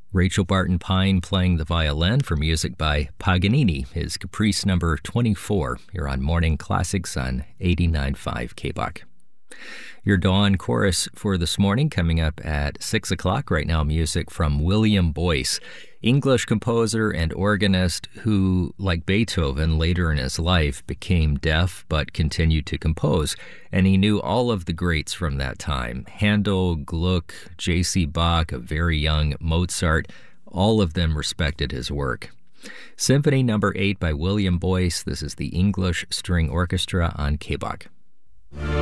Rachel Barton Pine playing the violin for music by Paganini, his Caprice number 24, here on Morning Classics on 89.5 KBOK. Your dawn chorus for this morning coming up at 6 o'clock. Right now, music from William Boyce, English composer and organist who, like Beethoven, later in his life became deaf but continued to compose. And he knew all of the greats from that time. Handel, Gluck, J.C. Bach, a very young Mozart, all of them respected his work. Symphony number 8 by William Boyce. This is the English String Orchestra on KBOK.